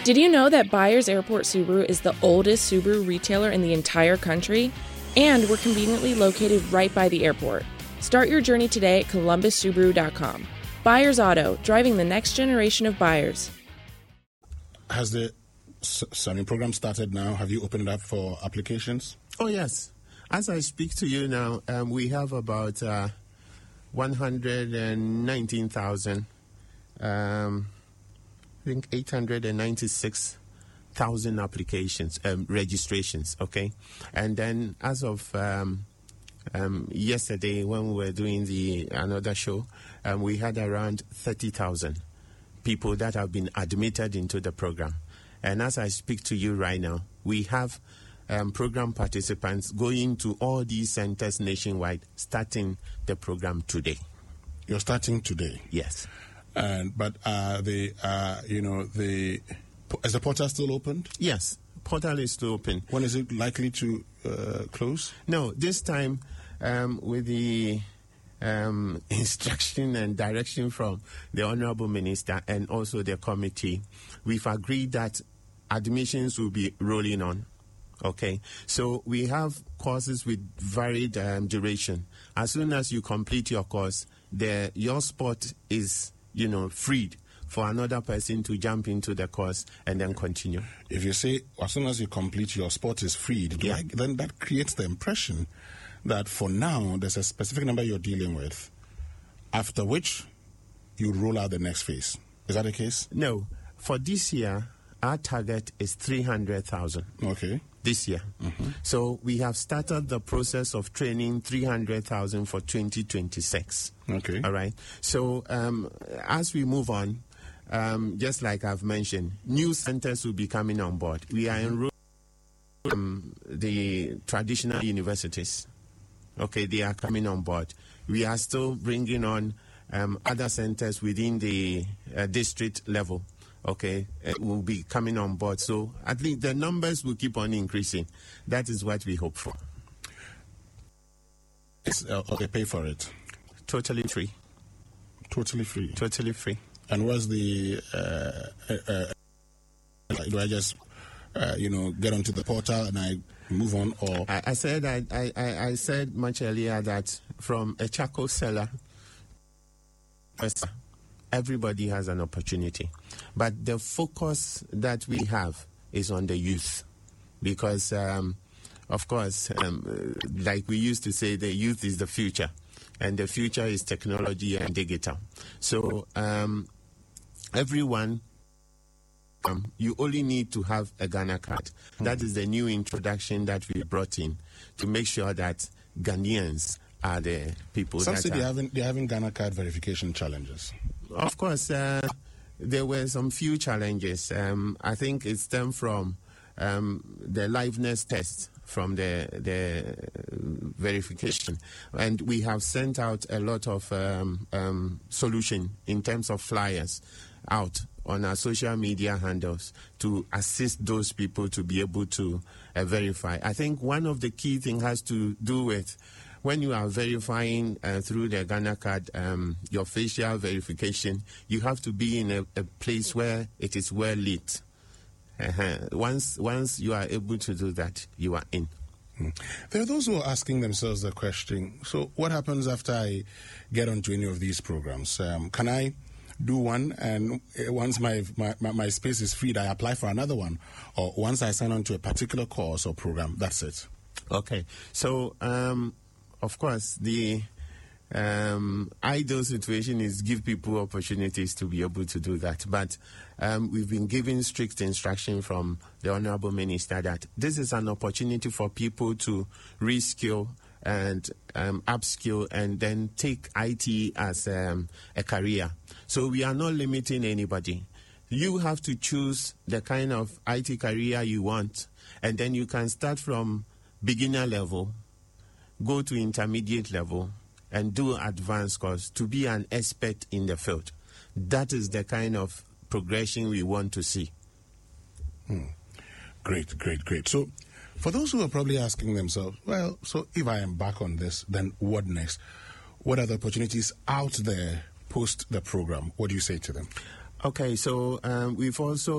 Did you know that Byers Airport Subaru is the oldest Subaru retailer in the entire country? And we're conveniently located right by the airport. Start your journey today at columbussubaru.com. Byers Auto, driving the next generation of buyers. Has the Sunny program started now? Have you opened it up for applications? Oh, yes. As I speak to you now, we have about 119,000, I think 896,000 applications, registrations, okay? And then as of yesterday when we were doing another show, we had around 30,000 people that have been admitted into the program. And as I speak to you right now, we have program participants going to all these centers nationwide, starting the program today. You're starting today? Yes. But is the portal still opened? Yes, portal is still open. When is it likely to close? No, this time with the instruction and direction from the Honorable Minister and also the committee, we've agreed that admissions will be rolling on. Okay, so we have courses with varied duration. As soon as you complete your course, your spot is, freed for another person to jump into the course and then continue. If you say, as soon as you complete, your spot is freed, then that creates the impression that for now, there's a specific number you're dealing with, after which you roll out the next phase. Is that the case? No. For this year, our target is 300,000. Okay. This year. Mm-hmm. So we have started the process of training 300,000 for 2026. Okay. All right. So as we move on, just like I've mentioned, new centers will be coming on board. We are enrolling the traditional universities. Okay, they are coming on board. We are still bringing on other centers within the district level. Okay, will be coming on board. So I think the numbers will keep on increasing. That is what we hope for. They pay for it? Totally free. Totally free? Totally free. And what's the... do I just, get onto the portal and I move on? Or I said much earlier that from a charcoal seller, everybody has an opportunity. But the focus that we have is on the youth. Because, of course, like we used to say, the youth is the future. And the future is technology and digital. So everyone, you only need to have a Ghana card. That is the new introduction that we brought in to make sure that Ghanaians are the people Some that say they're having Ghana card verification challenges. Of course, there were some few challenges. I think it stemmed from the liveness test from the verification. And we have sent out a lot of solution in terms of flyers out on our social media handles to assist those people to be able to verify. I think one of the key things has to do with when you are verifying through the Ghana card, your facial verification, you have to be in a place where it is well lit. Once you are able to do that, you are in. There are those who are asking themselves the question, so what happens after I get onto any of these programs? Can I do one, and once my space is freed, I apply for another one? Or once I sign on to a particular course or program, that's it? Okay. So, of course, the ideal situation is give people opportunities to be able to do that. But we've been given strict instruction from the Honorable Minister that this is an opportunity for people to reskill and upskill and then take IT as a career. So we are not limiting anybody. You have to choose the kind of IT career you want, and then you can start from beginner level, go to intermediate level, and do advanced course to be an expert in the field. That is the kind of progression we want to see. Great. So for those who are probably asking themselves, well, so if I am back on this, then what next? What are the opportunities out there post the program? What do you say to them? Okay, so we've also